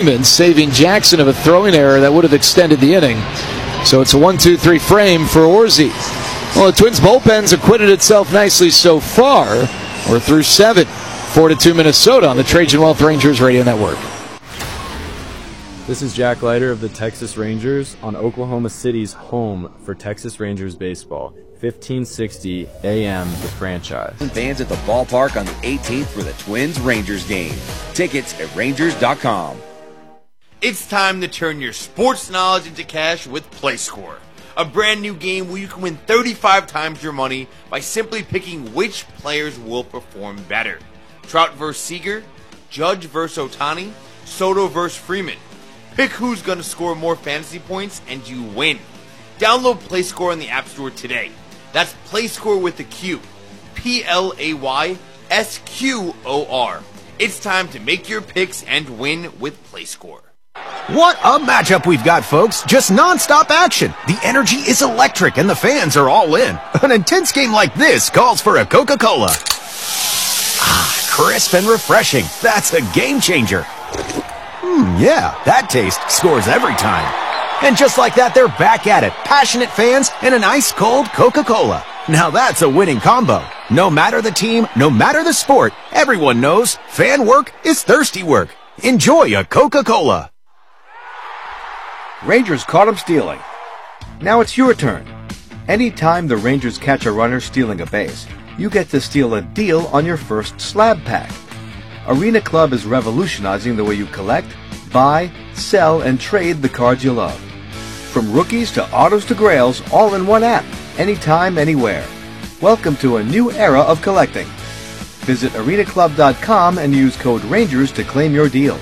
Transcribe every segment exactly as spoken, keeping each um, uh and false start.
lineman, saving Jackson of a throwing error that would have extended the inning. So it's a one two three frame for Orsi. Well, the Twins' bullpen's acquitted itself nicely so far. We're through seven. four to two Minnesota on the Trajan Wealth Rangers Radio Network. This is Jack Leiter of the Texas Rangers on Oklahoma City's home for Texas Rangers baseball. fifteen sixty A M The Franchise. Fans at the ballpark on the eighteenth for the Twins-Rangers game. Tickets at Rangers dot com. It's time to turn your sports knowledge into cash with PlayScore, a brand new game where you can win thirty-five times your money by simply picking which players will perform better. Trout versus Seager, Judge versus Ohtani, Soto versus Freeman. Pick who's going to score more fantasy points and you win. Download PlayScore on the App Store today. That's PlayScore with a Q. P L A Y S Q O R. It's time to make your picks and win with PlayScore. What a matchup we've got, folks. Just non-stop action. The energy is electric and the fans are all in. An intense game like this calls for a Coca-Cola. Ah, crisp and refreshing. That's a game changer. Hmm, yeah, that taste scores every time. And just like that, they're back at it. Passionate fans and an ice-cold Coca-Cola. Now that's a winning combo. No matter the team, no matter the sport, everyone knows fan work is thirsty work. Enjoy a Coca-Cola. Rangers caught him stealing. Now it's your turn. Anytime the Rangers catch a runner stealing a base, you get to steal a deal on your first slab pack. Arena Club is revolutionizing the way you collect, buy, sell, and trade the cards you love. From rookies to autos to grails, all in one app, anytime, anywhere. Welcome to a new era of collecting. Visit arena club dot com and use code RANGERS to claim your deal.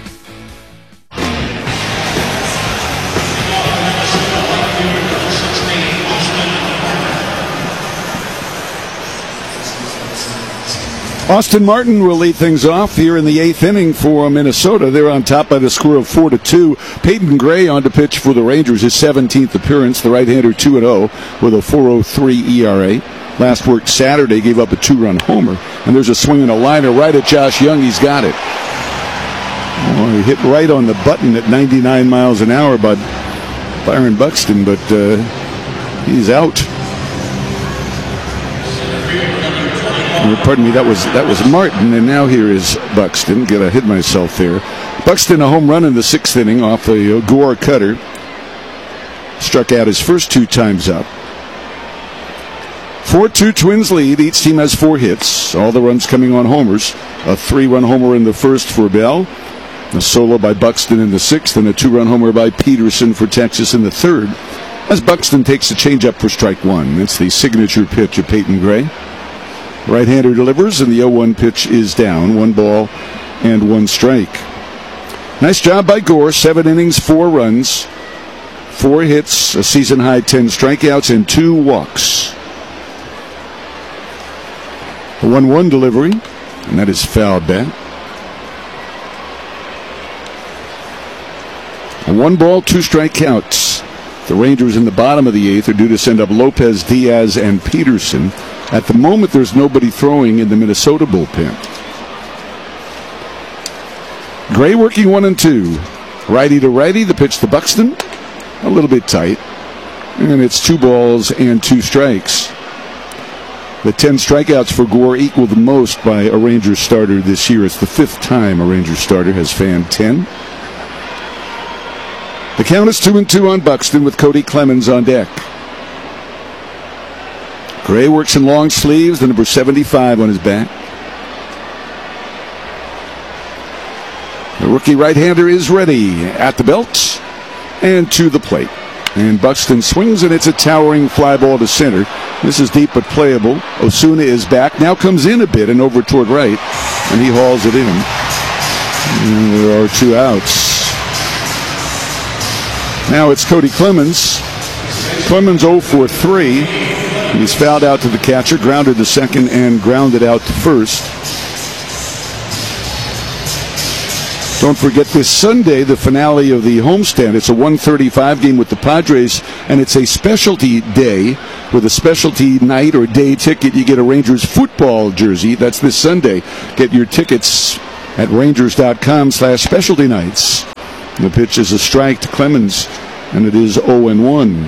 Austin Martin will lead things off here in the eighth inning for Minnesota. They're on top by the score of four to two. Peyton Gray on to pitch for the Rangers, his seventeenth appearance. The right-hander two and oh with a four oh three E R A. Last work Saturday, gave up a two-run homer. And there's a swing and a liner right at Josh Young. He's got it. Oh, he hit right on the button at ninety-nine miles an hour by Byron Buxton, but uh, he's out. Pardon me, that was that was Martin, and now here is Buxton. Get I hit myself there. Buxton, a home run in the sixth inning off a Gore cutter. Struck out his first two times up. four two Twins lead. Each team has four hits. All the runs coming on homers. A three-run homer in the first for Bell. A solo by Buxton in the sixth, and a two-run homer by Peterson for Texas in the third. As Buxton takes the changeup for strike one. That's the signature pitch of Peyton Gray. Right-hander delivers, and the oh one pitch is down. One ball and one strike. Nice job by Gore. Seven innings, four runs, four hits, a season-high ten strikeouts, and two walks. A one one delivery, and that is fouled back. A one ball, two strike counts. The Rangers in the bottom of the eighth are due to send up Lopez, Diaz, and Peterson. At the moment, there's nobody throwing in the Minnesota bullpen. Gray working one and two. Righty to righty, the pitch to Buxton. A little bit tight. And it's two balls and two strikes. The ten strikeouts for Gore equal the most by a Rangers starter this year. It's the fifth time a Rangers starter has fanned ten. The count is two and two on Buxton with Cody Clemens on deck. Gray works in long sleeves, the number seventy-five on his back. The rookie right-hander is ready at the belt and to the plate. And Buxton swings, and it's a towering fly ball to center. This is deep but playable. Osuna is back, now comes in a bit and over toward right, and he hauls it in. And there are two outs. Now it's Cody Clemens. Clemens oh for three. He's fouled out to the catcher, grounded to second, and grounded out to first. Don't forget this Sunday, the finale of the homestand. It's a one thirty-five game with the Padres, and it's a specialty day. With a specialty night or day ticket, you get a Rangers football jersey. That's this Sunday. Get your tickets at rangers dot com slash specialty nights. The pitch is a strike to Clemens, and it is oh and one.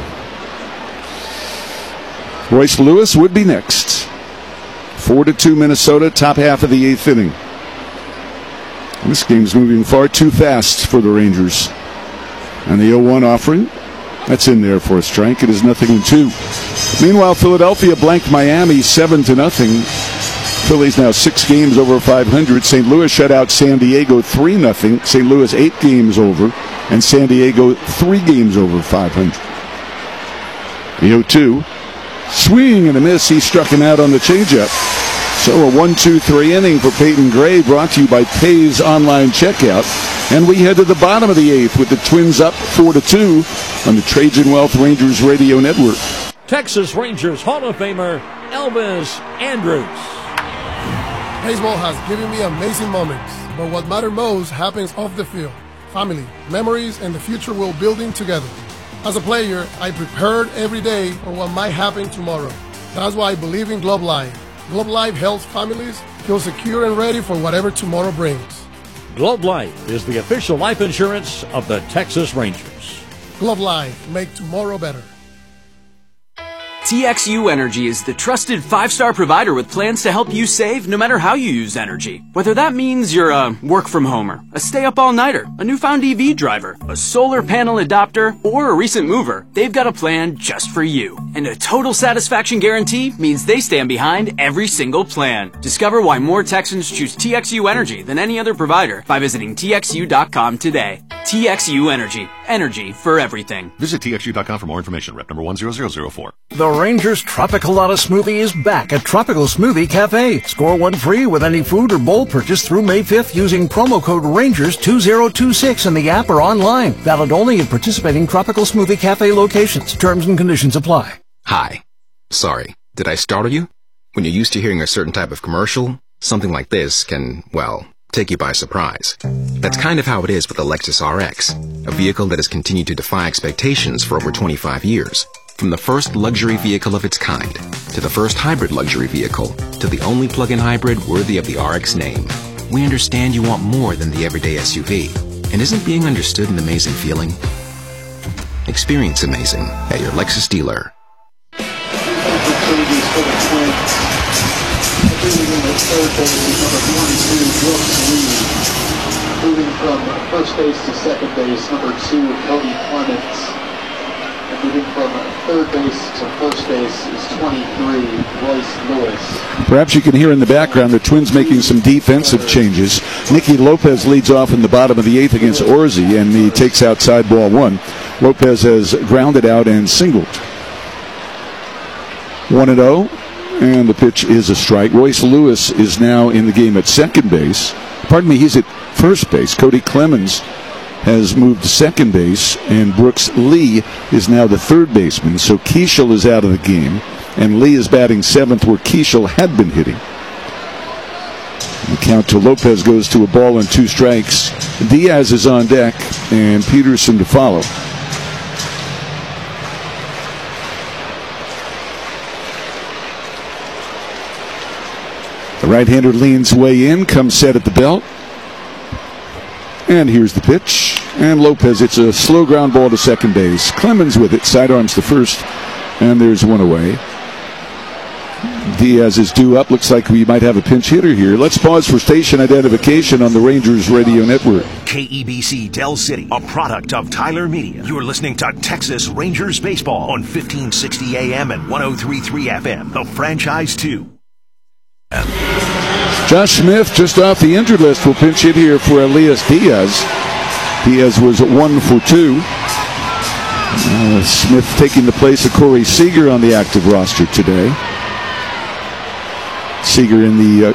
Royce Lewis would be next. four to two Minnesota, top half of the eighth inning. This game's moving far too fast for the Rangers. And the oh one offering, that's in there for a strike. It is nothing in two. Meanwhile, Philadelphia blanked Miami seven to nothing. Phillies now six games over five hundred. Saint Louis shut out San Diego three nothing. Saint Louis eight games over, and San Diego three games over five hundred. The oh two. Swing and a miss. He struck him out on the changeup. So a one two three inning for Peyton Gray, brought to you by Pay's Online Checkout. And we head to the bottom of the eighth with the Twins up four to two on the Trajan Wealth Rangers Radio Network. Texas Rangers Hall of Famer Elvis Andrus. Baseball has given me amazing moments, but what matters most happens off the field. Family, memories, and the future we're building together. As a player, I prepared every day for what might happen tomorrow. That's why I believe in Globe Life. Globe Life helps families feel secure and ready for whatever tomorrow brings. Globe Life is the official life insurance of the Texas Rangers. Globe Life, make tomorrow better. T X U Energy is the trusted five-star provider with plans to help you save no matter how you use energy. Whether that means you're a work-from-homer, a stay-up-all-nighter, a newfound E V driver, a solar panel adopter, or a recent mover, they've got a plan just for you. And a total satisfaction guarantee means they stand behind every single plan. Discover why more Texans choose T X U Energy than any other provider by visiting T X U dot com today. T X U Energy. Energy for everything. Visit T X U dot com for more information. Rep number one zero zero zero four. The Rangers Tropicalata Smoothie is back at Tropical Smoothie Cafe. Score one free with any food or bowl purchase through May fifth using promo code Rangers two zero two six in the app or online. Valid only at participating Tropical Smoothie Cafe locations. Terms and conditions apply. Hi. Sorry. Did I startle you? When you're used to hearing a certain type of commercial, something like this can, well, take you by surprise. That's kind of how it is with the Lexus R X, a vehicle that has continued to defy expectations for over twenty-five years. From the first luxury vehicle of its kind, to the first hybrid luxury vehicle, to the only plug-in hybrid worthy of the R X name, we understand you want more than the everyday S U V. And isn't being understood an amazing feeling? Experience amazing at your Lexus dealer. Moving from first base to second base, number two, Cody Clemens. And moving from third base to first base is twenty-three, Royce Lewis. Perhaps you can hear in the background the Twins making some defensive changes. Nicky Lopez leads off in the bottom of the eighth against Orsi, and he takes outside ball one. Lopez has grounded out and singled. one and oh, and the pitch is a strike. Royce Lewis is now in the game at second base. Pardon me, he's at first base. Cody Clemens has moved to second base, and Brooks Lee is now the third baseman. So Keishel is out of the game, and Lee is batting seventh where Keishel had been hitting. The count to Lopez goes to a ball and two strikes. Diaz is on deck, and Peterson to follow. The right-hander leans way in, comes set at the belt. And here's the pitch. And Lopez, it's a slow ground ball to second base. Clemens with it, sidearms to first. And there's one away. Diaz is due up. Looks like we might have a pinch hitter here. Let's pause for station identification on the Rangers Radio Network. K E B C Del City, a product of Tyler Media. You're listening to Texas Rangers Baseball on fifteen sixty A M and one oh three point three F M. The franchise two. Josh Smith, just off the injured list, will pinch hit here for Elias Diaz. Diaz was at one for two. Uh, Smith taking the place of Corey Seager on the active roster today. Seager in the uh,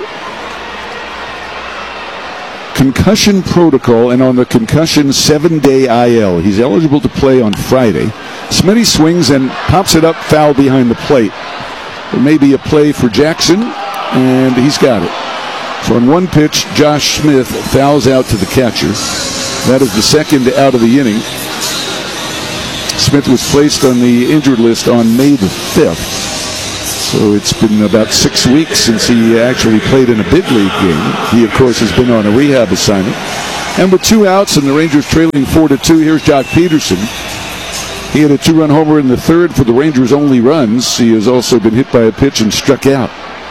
concussion protocol and on the concussion seven-day I L. He's eligible to play on Friday. Smitty swings and pops it up foul behind the plate. There may be a play for Jackson, and he's got it. So on one pitch, Josh Smith fouls out to the catcher. That is the second out of the inning. Smith was placed on the injured list on May the fifth. So it's been about six weeks since he actually played in a big league game. He, of course, has been on a rehab assignment. And with two outs and the Rangers trailing four to two, here's Jock Peterson. He had a two-run homer in the third for the Rangers' only runs. He has also been hit by a pitch and struck out.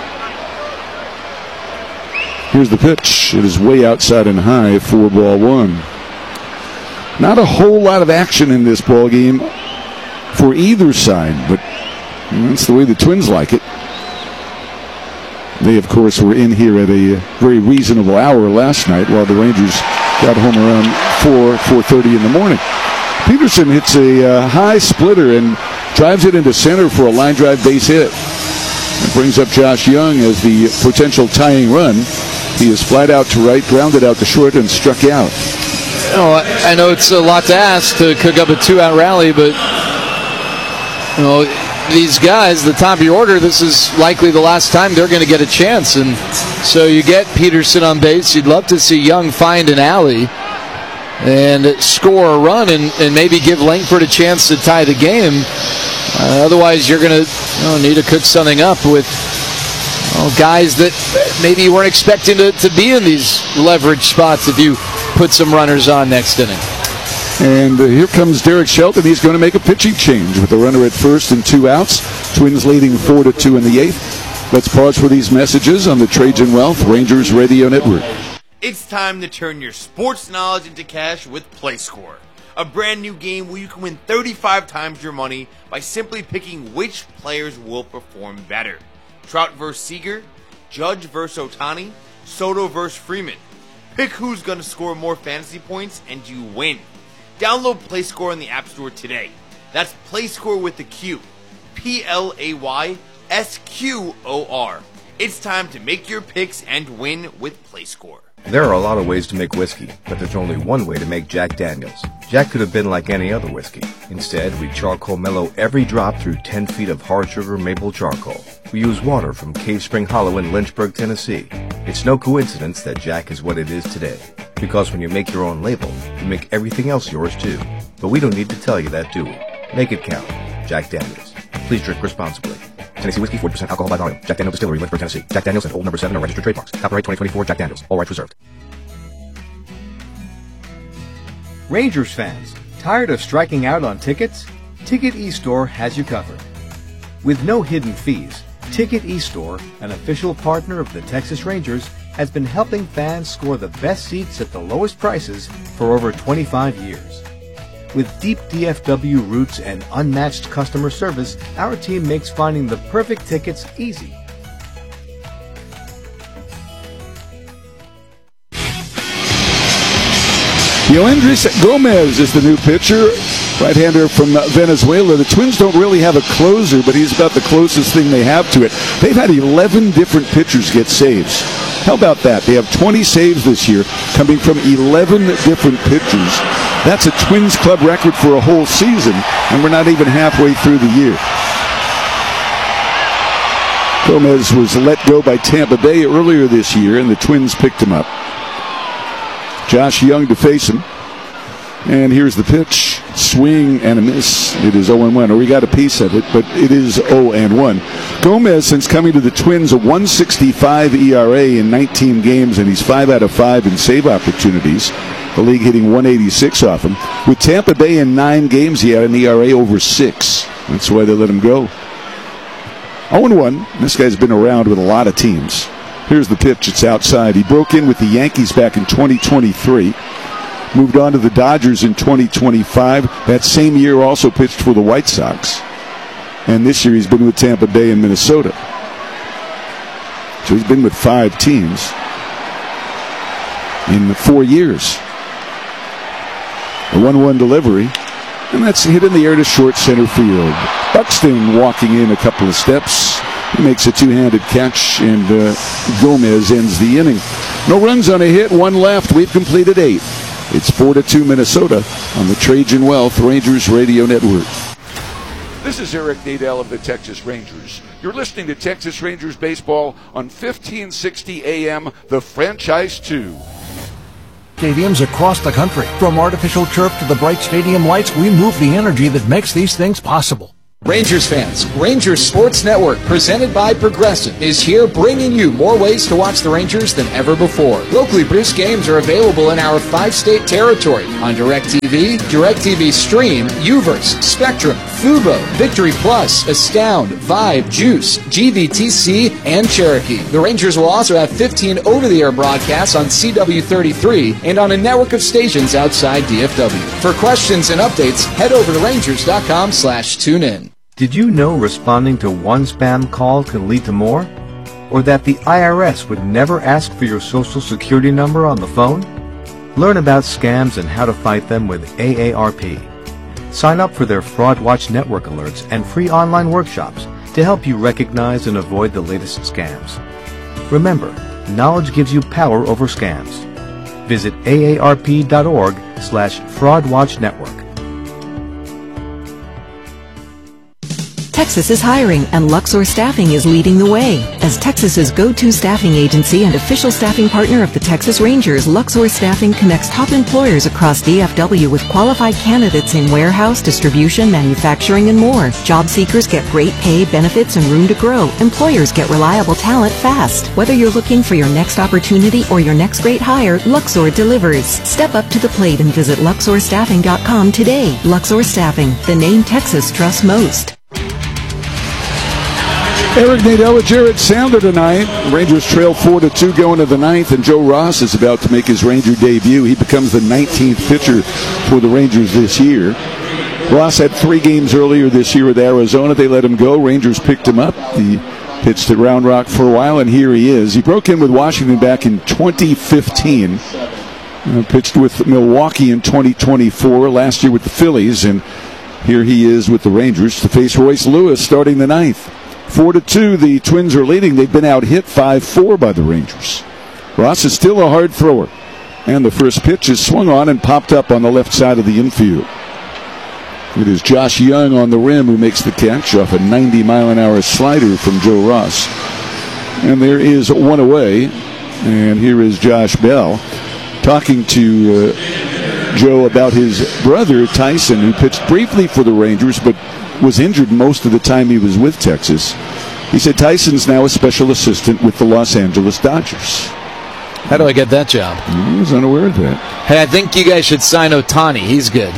Here's the pitch. It is way outside and high for ball one. Not a whole lot of action in this ball game for either side, but that's the way the Twins like it. They, of course, were in here at a very reasonable hour last night while the Rangers got home around four, four thirty in the morning. Peterson hits a uh, high splitter and drives it into center for a line drive base hit. It brings up Josh Young as the potential tying run. He is flat out to right, grounded out to short, and struck out. Oh, I know it's a lot to ask to cook up a two-out rally, but you know, these guys, the top of your order, this is likely the last time they're going to get a chance. And so you get Peterson on base. You'd love to see Young find an alley and score a run and, and maybe give Langford a chance to tie the game. Uh, otherwise, you're going to you know, need to cook something up with well, guys that maybe you weren't expecting to, to be in these leverage spots if you put some runners on next inning. And uh, here comes Derek Shelton. He's going to make a pitching change with a runner at first and two outs. Twins leading four to two in the eighth. Let's pause for these messages on the Trajan Wealth Rangers Radio Network. It's time to turn your sports knowledge into cash with PlayScore, a brand new game where you can win thirty-five times your money by simply picking which players will perform better. Trout versus Seager, Judge versus Ohtani, Soto versus Freeman. Pick who's going to score more fantasy points and you win. Download PlayScore in the App Store today. That's PlayScore with the Q. P L A Y S Q O R. It's time to make your picks and win with PlayScore. There are a lot of ways to make whiskey, but there's only one way to make Jack Daniels. Jack could have been like any other whiskey. Instead, we charcoal mellow every drop through ten feet of hard sugar maple charcoal. We use water from Cave Spring Hollow in Lynchburg, Tennessee. It's no coincidence that Jack is what it is today. Because when you make your own label, you make everything else yours too. But we don't need to tell you that, do we? Make it count. Jack Daniels. Please drink responsibly. Tennessee Whiskey, forty percent alcohol by volume. Jack Daniels Distillery, Lynchburg, Tennessee. Jack Daniels and Old Number seven are registered trademarks. Copyright twenty twenty-four Jack Daniels. All rights reserved. Rangers fans, tired of striking out on tickets? Ticket eStore has you covered. With no hidden fees, Ticket eStore, an official partner of the Texas Rangers, has been helping fans score the best seats at the lowest prices for over twenty-five years. With deep D F W roots and unmatched customer service, our team makes finding the perfect tickets easy. Yoendris Gomez is the new pitcher, right-hander from Venezuela. The Twins don't really have a closer, but he's about the closest thing they have to it. They've had eleven different pitchers get saves. How about that? They have twenty saves this year, coming from eleven different pitchers. That's a Twins club record for a whole season, and we're not even halfway through the year. Gomez was let go by Tampa Bay earlier this year, and the Twins picked him up. Josh Young to face him. And here's the pitch. Swing and a miss. It is oh and one. Or we got a piece of it, but it is oh and one. Gomez, since coming to the Twins, a one sixty-five E R A in nineteen games, and he's five out of five in save opportunities. The league hitting one eighty-six off him. With Tampa Bay in nine games, he had an E R A over six. That's why they let him go. oh and one. This guy's been around with a lot of teams. Here's the pitch. It's outside. He broke in with the Yankees back in twenty twenty-three. Moved on to the Dodgers in twenty twenty-five. That same year also pitched for the White Sox. And this year he's been with Tampa Bay and Minnesota. So he's been with five teams in four years. A one one delivery. And that's hit in the air to short center field. Buxton walking in a couple of steps. He makes a two-handed catch, and uh, Gomez ends the inning. No runs on a hit, one left. We've completed eight. It's four to two Minnesota on the Trajan Wealth Rangers Radio Network. This is Eric Nadel of the Texas Rangers. You're listening to Texas Rangers baseball on fifteen sixty A M, the Franchise two. Stadiums across the country. From artificial turf to the bright stadium lights, we move the energy that makes these things possible. Rangers fans, Rangers Sports Network, presented by Progressive, is here bringing you more ways to watch the Rangers than ever before. Locally produced games are available in our five-state territory on DirecTV, DirecTV Stream, Uverse, Spectrum, Fubo, Victory Plus, Astound, Vibe, Juice, G V T C, and Cherokee. The Rangers will also have fifteen over-the-air broadcasts on C W thirty-three and on a network of stations outside D F W. For questions and updates, head over to Rangers.com slash tune in. Did you know responding to one spam call can lead to more? Or that the I R S would never ask for your social security number on the phone? Learn about scams and how to fight them with A A R P. Sign up for their Fraud Watch Network alerts and free online workshops to help you recognize and avoid the latest scams. Remember, knowledge gives you power over scams. Visit A A R P dot org slash Fraud Watch Network. Texas is hiring, and Luxor Staffing is leading the way. As Texas's go-to staffing agency and official staffing partner of the Texas Rangers, Luxor Staffing connects top employers across D F W with qualified candidates in warehouse, distribution, manufacturing, and more. Job seekers get great pay, benefits, and room to grow. Employers get reliable talent fast. Whether you're looking for your next opportunity or your next great hire, Luxor delivers. Step up to the plate and visit Luxor Staffing dot com today. Luxor Staffing, the name Texas trusts most. Eric Nadel with Jared Sandler tonight. Rangers trail four to two going to the ninth, and Joe Ross is about to make his Ranger debut. He becomes the nineteenth pitcher for the Rangers this year. Ross had three games earlier this year with Arizona. They let him go. Rangers picked him up. He pitched at Round Rock for a while, and here he is. He broke in with Washington back in twenty fifteen. Uh, pitched with Milwaukee in twenty twenty-four, last year with the Phillies, and here he is with the Rangers to face Royce Lewis starting the ninth. Four to two, the Twins are leading. They've been out hit five four by the Rangers. Ross is still a hard thrower, and the first pitch is swung on and popped up on the left side of the infield. It is Josh Young on the rim who makes the catch off a ninety mile an hour slider from Joe Ross. And there is one away, and here is Josh Bell talking to uh, Joe about his brother Tyson, who pitched briefly for the Rangers, but was injured most of the time he was with Texas. He said Tyson's now a special assistant with the Los Angeles Dodgers. How do I get that job? I was unaware of that. Hey, I think you guys should sign Ohtani. He's good.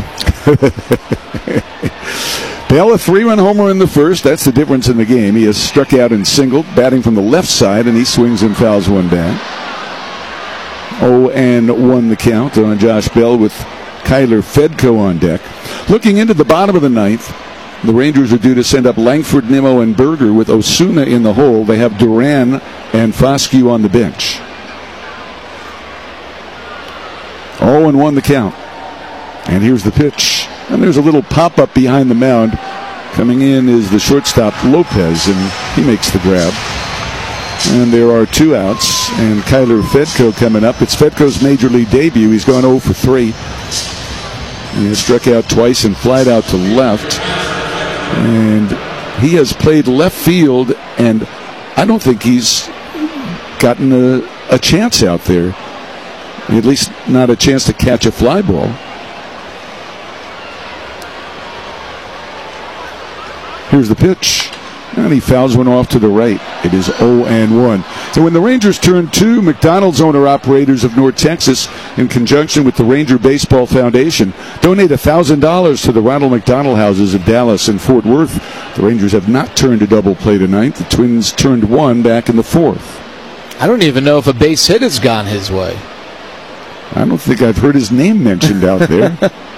Bell, a three-run homer in the first. That's the difference in the game. He has struck out and singled, batting from the left side, and he swings and fouls one back. oh and one the count on Josh Bell with Kyler Fedko on deck. Looking into the bottom of the ninth, the Rangers are due to send up Langford, Nimmo, and Berger with Osuna in the hole. They have Duran and Foscue on the bench. oh and one the count. And here's the pitch. And there's a little pop-up behind the mound. Coming in is the shortstop, Lopez, and he makes the grab. And there are two outs, and Kyler Fedko coming up. It's Fedko's major league debut. He's gone oh for three. He has struck out twice and flied out to left. And he has played left field, and I don't think he's gotten a, a chance out there. At least not a chance to catch a fly ball. Here's the pitch. And he fouls one off to the right. It is oh and one. So when the Rangers turn two, McDonald's owner-operators of North Texas, in conjunction with the Ranger Baseball Foundation, donate one thousand dollars to the Ronald McDonald Houses of Dallas and Fort Worth. The Rangers have not turned a double play tonight. The Twins turned one back in the fourth. I don't even know if a base hit has gone his way. I don't think I've heard his name mentioned out there.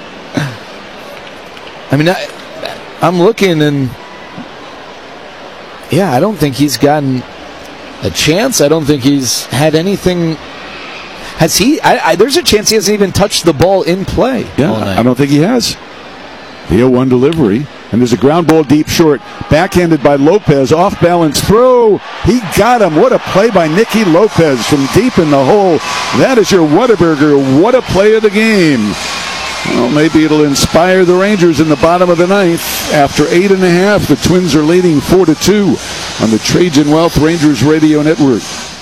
I mean, I, I'm looking and... Yeah, I don't think he's gotten a chance. I don't think he's had anything. Has he? I, I, there's a chance he hasn't even touched the ball in play. Yeah, I don't think he has. The oh one delivery. And there's a ground ball deep short. Backhanded by Lopez. Off balance throw. He got him. What a play by Nicky Lopez from deep in the hole. That is your Whataburger. What a play of the game. Well, maybe it'll inspire the Rangers in the bottom of the ninth. After eight and a half, the Twins are leading four to two on the Trajan Wealth Rangers Radio Network.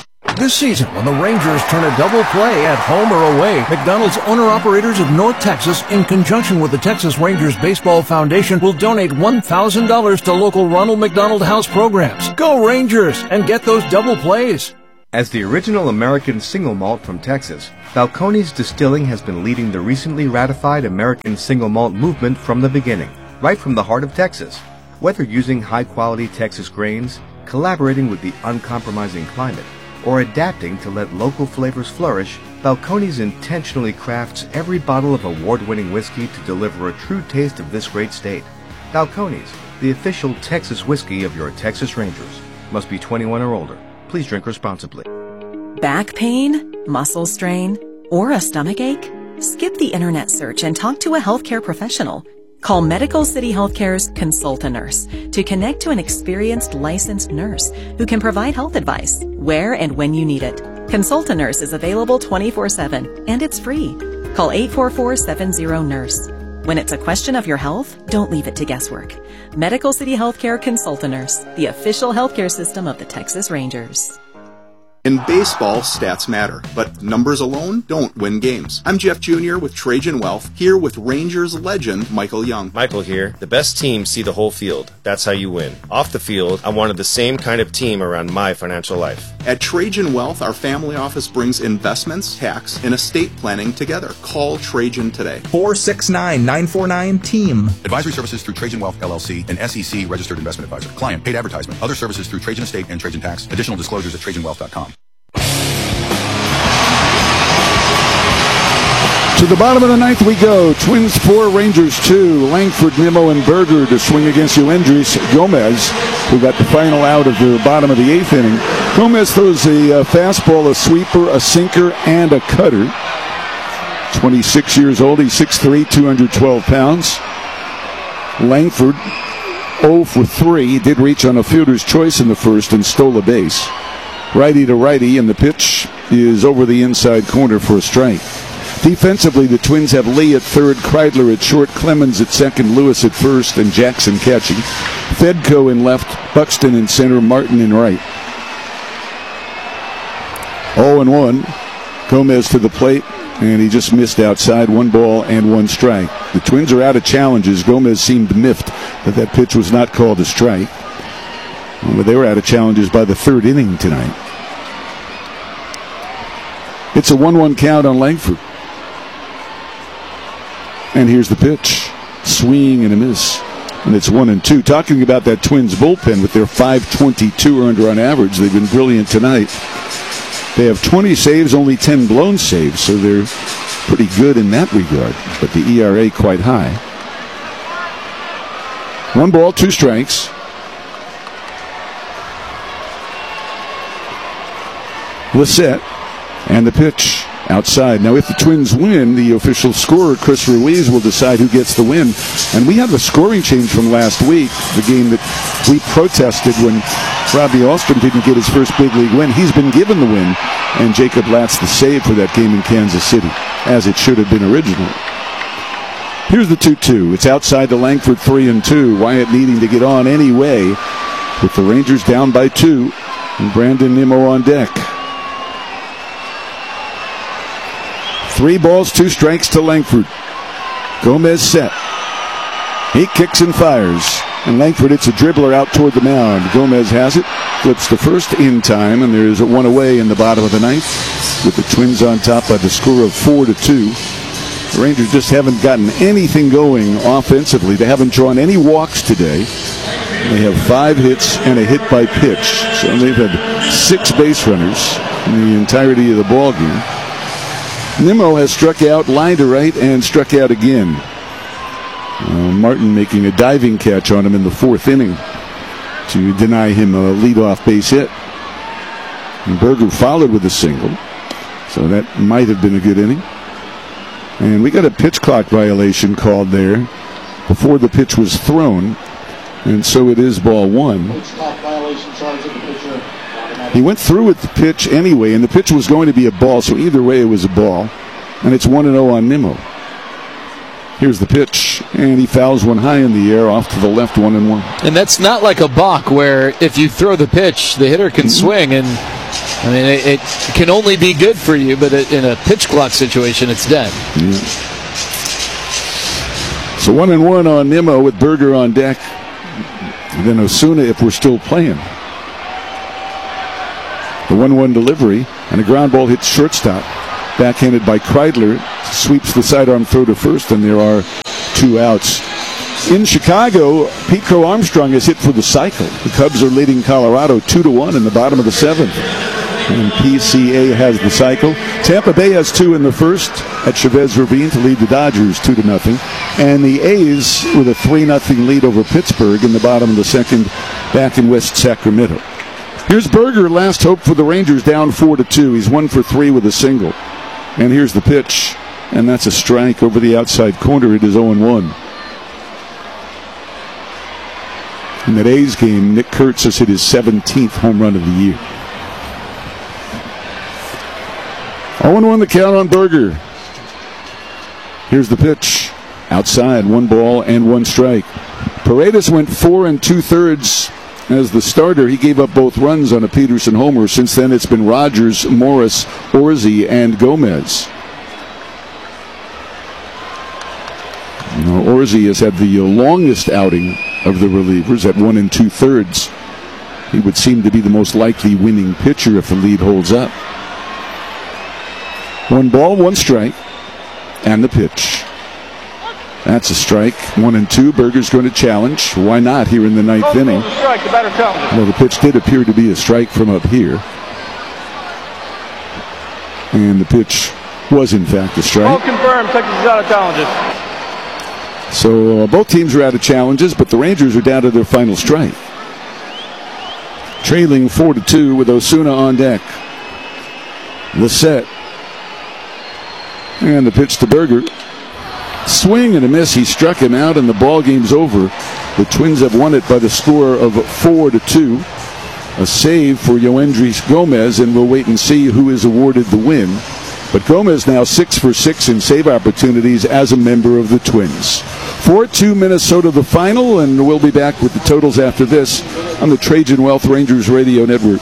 this season when the Rangers turn a double play at home or away. McDonald's owner-operators of North Texas, in conjunction with the Texas Rangers Baseball Foundation, will donate one thousand dollars to local Ronald McDonald House programs. Go Rangers and get those double plays. As the original American single malt from Texas, Balcones Distilling has been leading the recently ratified American single malt movement from the beginning, right from the heart of Texas. Whether using high-quality Texas grains, collaborating with the uncompromising climate, or adapting to let local flavors flourish, Balcones intentionally crafts every bottle of award-winning whiskey to deliver a true taste of this great state. Balcones, the official Texas whiskey of your Texas Rangers. Must be twenty-one or older. Please drink responsibly. Back pain, muscle strain, or a stomach ache? Skip the internet search and talk to a healthcare professional. Call Medical City Healthcare's Consult-A-Nurse to connect to an experienced licensed nurse who can provide health advice where and when you need it. Consult-A-Nurse is available twenty-four seven and it's free. Call eight four four, seven zero, nurse. When it's a question of your health, don't leave it to guesswork. Medical City Healthcare Consult-A-Nurse, the official healthcare system of the Texas Rangers. In baseball, stats matter, but numbers alone don't win games. I'm Jeff Junior with Trajan Wealth, here with Rangers legend Michael Young. Michael here. The best teams see the whole field. That's how you win. Off the field, I wanted the same kind of team around my financial life. At Trajan Wealth, our family office brings investments, tax, and estate planning together. Call Trajan today. four six nine, nine four nine, team. Advisory services through Trajan Wealth, L L C, an S E C registered investment advisor. Client paid advertisement. Other services through Trajan Estate and Trajan Tax. Additional disclosures at trajan wealth dot com. To the bottom of the ninth we go. Twins four, Rangers two. Langford, Nimmo, and Berger to swing against Uendris Gomez, who got the final out of the bottom of the eighth inning. Gomez throws a uh, fastball, a sweeper, a sinker, and a cutter. twenty-six years old. He's six three, two hundred twelve pounds. Langford, oh for three. He did reach on a fielder's choice in the first and stole a base. Righty to righty, and the pitch is over the inside corner for a strike. Defensively, the Twins have Lee at third, Kreidler at short, Clemens at second, Lewis at first, and Jackson catching. Fedko in left, Buxton in center, Martin in right. oh and one. Gomez to the plate, and he just missed outside. One ball and one strike. The Twins are out of challenges. Gomez seemed miffed that that pitch was not called a strike. Well, they were out of challenges by the third inning tonight. It's a one one count on Langford. And here's the pitch. Swing and a miss. And it's one and two. Talking about that Twins bullpen with their five twenty-two earned run average, they've been brilliant tonight. They have twenty saves, only ten blown saves, so they're pretty good in that regard. But the E R A quite high. One ball, two strikes. Lissette, and the pitch outside. Now, if the Twins win, the official scorer, Chris Ruiz, will decide who gets the win. And we have a scoring change from last week, the game that we protested when Robbie Alstrom didn't get his first big league win. He's been given the win, and Jacob Latz the save for that game in Kansas City, as it should have been originally. Here's the two two. It's outside to Langford, three and two. Wyatt needing to get on anyway, with the Rangers down by two, and Brandon Nimmo on deck. Three balls, two strikes to Langford. Gomez set. He kicks and fires. And Langford hits a dribbler out toward the mound. Gomez has it. Flips the first in time, and there's a one away in the bottom of the ninth, with the Twins on top by the score of four to two. The Rangers just haven't gotten anything going offensively. They haven't drawn any walks today. They have five hits and a hit by pitch. So they've had six base runners in the entirety of the ball game. Nimmo has struck out, line to right, and struck out again. Uh, Martin making a diving catch on him in the fourth inning to deny him a leadoff base hit. And Berger followed with a single, so that might have been a good inning. And we got a pitch clock violation called there before the pitch was thrown, and so it is ball one. Pitch clock violation charge of the pitcher. He went through with the pitch anyway, and the pitch was going to be a ball, so either way it was a ball. And it's one and oh on Nimmo. Here's the pitch, and he fouls one high in the air off to the left, one and one. And that's not like a balk where if you throw the pitch, the hitter can swing, and I mean, it, it can only be good for you, but it, in a pitch clock situation, it's dead. Yeah. So one and one on Nimmo with Berger on deck. And then Osuna if we're still playing. The one one delivery, and a ground ball hits shortstop. Backhanded by Kreidler, sweeps the sidearm throw to first, and there are two outs. In Chicago, Pete Crow Armstrong has hit for the cycle. The Cubs are leading Colorado two to one in the bottom of the seventh. And P C A has the cycle. Tampa Bay has two in the first at Chavez Ravine to lead the Dodgers two to nothing. And the A's with a three nothing lead over Pittsburgh in the bottom of the second back in West Sacramento. Here's Berger, last hope for the Rangers, down four to two. He's one for three with a single. And here's the pitch, and that's a strike over the outside corner. It is oh and one. In that A's game, Nick Kurtz has hit his seventeenth home run of the year. oh and one the count on Berger. Here's the pitch. Outside, one ball and one strike. Paredes went four and two-thirds as the starter. He gave up both runs on a Peterson homer. Since then, it's been Rogers, Morris, Orsi, and Gomez. You know, Orsi has had the longest outing of the relievers at one and two-thirds. He would seem to be the most likely winning pitcher if the lead holds up. One ball, one strike, and the pitch. That's a strike. One and two. Berger's going to challenge. Why not here in the ninth oh, inning? Strike, the batter challenges. Well, the pitch did appear to be a strike from up here. And the pitch was, in fact, a strike. All confirmed. Texas is out of challenges. So uh, both teams are out of challenges, but the Rangers are down to their final strike. Trailing four to two with Osuna on deck. The set. And the pitch to Berger. Swing and a miss. He struck him out, and the ball game's over. The Twins have won it by the score of four to two. A save for Yoendris Gomez, and we'll wait and see who is awarded the win. But Gomez now six for six in save opportunities as a member of the Twins. four two Minnesota the final, and we'll be back with the totals after this on the Trajan Wealth Rangers Radio Network.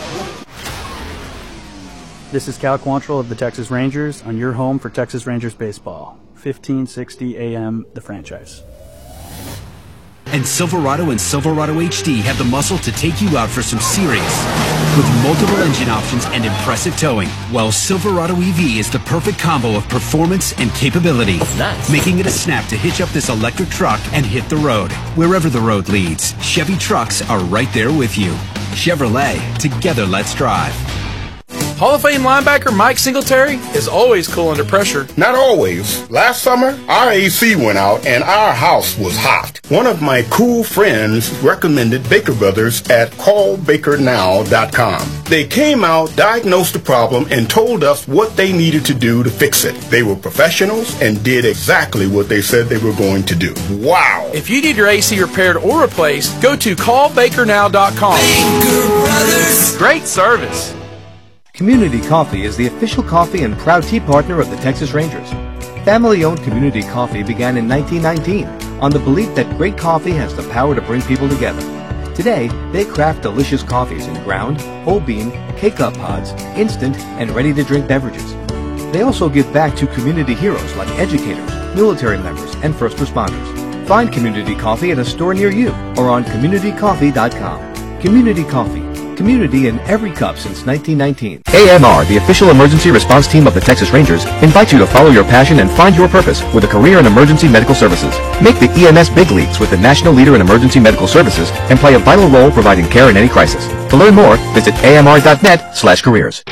This is Cal Quantrill of the Texas Rangers on your home for Texas Rangers baseball. fifteen sixty A M, The Franchise. And Silverado and Silverado H D have the muscle to take you out for some serious. With multiple engine options and impressive towing, while Silverado E V is the perfect combo of performance and capability. Nice. Making it a snap to hitch up this electric truck and hit the road. Wherever the road leads, Chevy trucks are right there with you. Chevrolet, together let's drive. Hall of Fame linebacker Mike Singletary is always cool under pressure. Not always. Last summer, our A C went out and our house was hot. One of my cool friends recommended Baker Brothers at call baker now dot com. They came out, diagnosed the problem, and told us what they needed to do to fix it. They were professionals and did exactly what they said they were going to do. Wow! If you need your A C repaired or replaced, go to call baker now dot com. Baker Brothers. Great service. Community Coffee is the official coffee and proud tea partner of the Texas Rangers. Family-owned Community Coffee began in nineteen nineteen on the belief that great coffee has the power to bring people together. Today, they craft delicious coffees in ground, whole bean, K-Cup pods, instant, and ready-to-drink beverages. They also give back to community heroes like educators, military members, and first responders. Find Community Coffee at a store near you or on community coffee dot com. Community Coffee. Community in every cup since nineteen nineteen. A M R, the official emergency response team of the Texas Rangers, invites you to follow your passion and find your purpose with a career in emergency medical services. Make the E M S big leagues with the national leader in emergency medical services and play a vital role providing care in any crisis. To learn more, visit A M R dot net slash careers.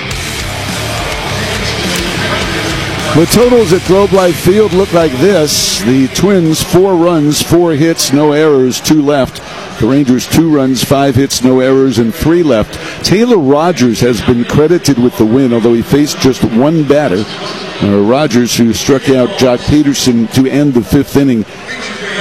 The totals at Globe Life Field look like this. The Twins, four runs, four hits, no errors, two left. The Rangers, two runs, five hits, no errors, and three left. Taylor Rogers has been credited with the win, although he faced just one batter. Uh, Rogers, who struck out Jock Peterson to end the fifth inning.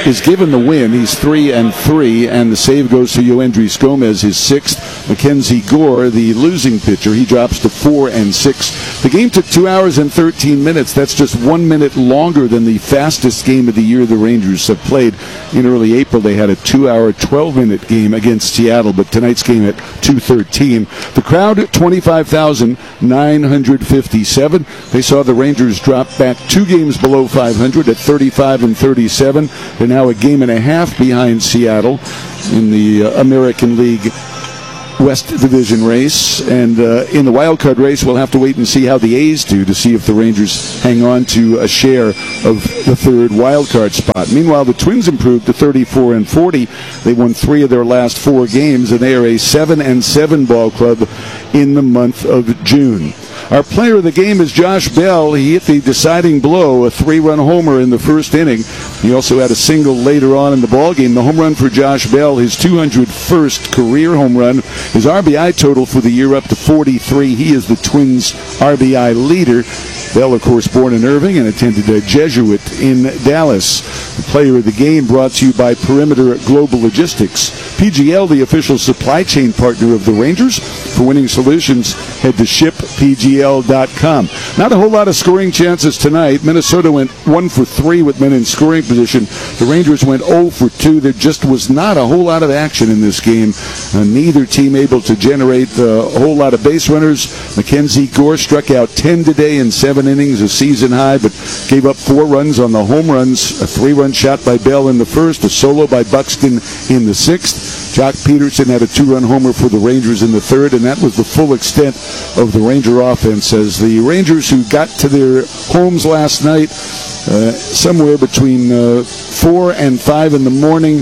is given the win. He's three and three, and the save goes to Yoendris Gomez, his sixth. Mackenzie Gore, the losing pitcher, he drops to four and six. The game took two hours and thirteen minutes. That's just one minute longer than the fastest game of the year the Rangers have played. In early April, they had a two-hour, twelve-minute game against Seattle, but tonight's game at two thirteen. The crowd, twenty-five thousand nine hundred fifty-seven. They saw the Rangers drop back two games below five hundred at thirty-five and thirty-seven. They're now a game and a half behind Seattle in the uh, American League West Division race, and uh, in the wild card race, we'll have to wait and see how the A's do to see if the Rangers hang on to a share of the third wild card spot. Meanwhile, the Twins improved to thirty-four and forty. They won three of their last four games, and they are a seven and seven ball club in the month of June. Our player of the game is Josh Bell. He hit the deciding blow, a three-run homer in the first inning. He also had a single later on in the ballgame. The home run for Josh Bell, his two hundred first career home run. His R B I total for the year up to forty-three. He is the Twins' R B I leader. Bell, of course, born in Irving and attended a Jesuit in Dallas. The player of the game brought to you by Perimeter Global Logistics. P G L, the official supply chain partner of the Rangers. For winning solutions, head to ship p g l dot com. Not a whole lot of scoring chances tonight. Minnesota went one for three with men in scoring position. The Rangers went zero for two. There just was not a whole lot of action in this game. Uh, neither team able to generate a whole lot of base runners. Mackenzie Gore struck out ten today in seven innings, a season high, but gave up four runs on the home runs. A three-run shot by Bell in the first, a solo by Buxton in the sixth. Jock Peterson had a two-run homer for the Rangers in the third, and that was the full extent of the Ranger offense, as the Rangers, who got to their homes last night uh, somewhere between uh, four and five in the morning,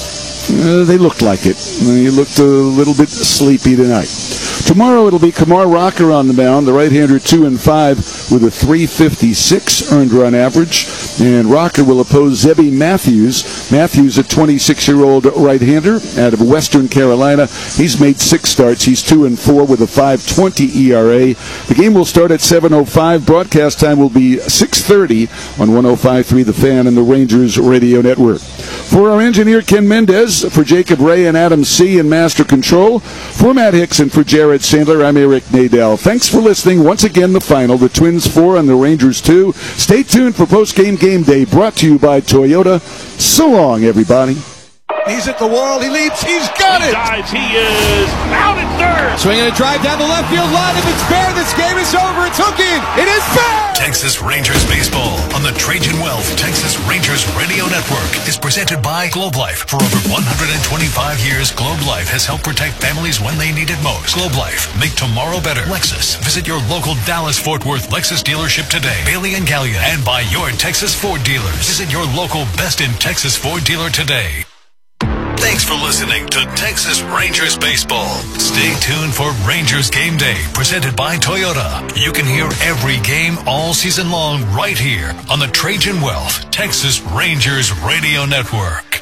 uh, they looked like it. They looked a little bit sleepy tonight. Tomorrow it'll be Kumar Rocker on the mound, the right-hander, two and five with a three fifty-six earned run average. And Rocker will oppose Zebby Matthews. Matthews, a twenty-six-year-old right-hander out of Western Carolina. He's made six starts. He's two and four with a five twenty E R A. The game will start at seven oh five. Broadcast time will be six thirty on one oh five point three The Fan and the Rangers Radio Network. For our engineer, Ken Mendez, for Jacob Ray and Adam C. in Master Control, for Matt Hicks and for Jared Sandler, I'm Eric Nadel. Thanks for listening. Once again, the final, the Twins four and the Rangers two. Stay tuned for post-game game day, brought to you by Toyota. So long, everybody. He's at the wall. He leaps. He's got he it. Dives. He is out at third. Swinging a drive down the left field line. If it's fair, this game is over. It's hooked in. It is fair. Texas Rangers baseball on the Trajan Wealth Texas Rangers Radio Network is presented by Globe Life. For over one hundred twenty-five years, Globe Life has helped protect families when they need it most. Globe Life, make tomorrow better. Lexus, visit your local Dallas-Fort Worth Lexus dealership today. Bailey and Gallion, and by your Texas Ford dealers. Visit your local Best in Texas Ford dealer today. Thanks for listening to Texas Rangers Baseball. Stay tuned for Rangers Game Day, presented by Toyota. You can hear every game all season long right here on the Trajan Wealth Texas Rangers Radio Network.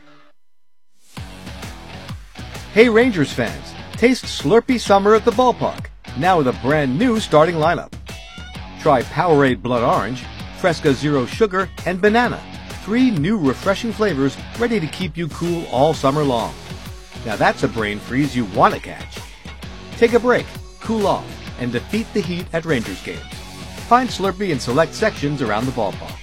Hey Rangers fans, taste Slurpee Summer at the ballpark, now with a brand new starting lineup. Try Powerade Blood Orange, Fresca Zero Sugar, and Banana. Three new refreshing flavors ready to keep you cool all summer long. Now that's a brain freeze you want to catch. Take a break, cool off, and defeat the heat at Rangers games. Find Slurpee in select sections around the ballpark.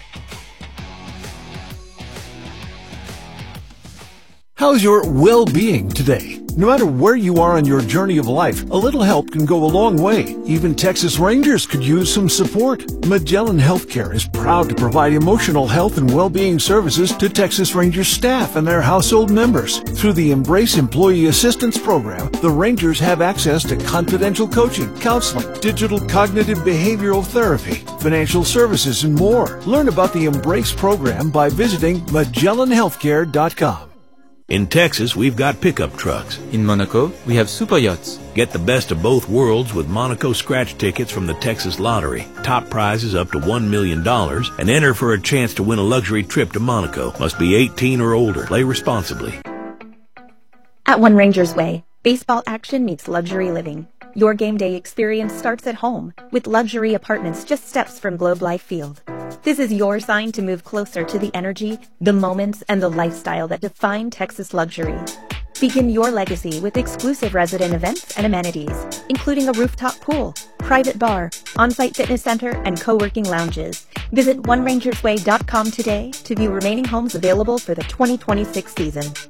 How's your well-being today? No matter where you are on your journey of life, a little help can go a long way. Even Texas Rangers could use some support. Magellan Healthcare is proud to provide emotional health and well-being services to Texas Rangers staff and their household members. Through the Embrace Employee Assistance Program, the Rangers have access to confidential coaching, counseling, digital cognitive behavioral therapy, financial services, and more. Learn about the Embrace program by visiting magellan healthcare dot com. In Texas, we've got pickup trucks. In Monaco, we have super yachts. Get the best of both worlds with Monaco scratch tickets from the Texas Lottery. Top prizes up to one million dollars, and enter for a chance to win a luxury trip to Monaco. Must be eighteen or older. Play responsibly. At One Rangers Way, baseball action meets luxury living. Your game day experience starts at home with luxury apartments just steps from Globe Life Field. This is your sign to move closer to the energy, the moments, and the lifestyle that define Texas luxury. Begin your legacy with exclusive resident events and amenities, including a rooftop pool, private bar, on-site fitness center, and co-working lounges. Visit one rangers way dot com today to view remaining homes available for the twenty twenty-six season.